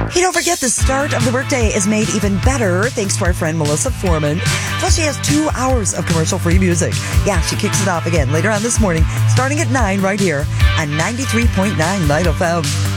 Hey, don't forget the start of the workday is made even better thanks to our friend Melissa Foreman. Plus, she has 2 hours of commercial-free music. Yeah, she kicks it off again later on this morning, starting at 9 right here on 93.9 Light FM.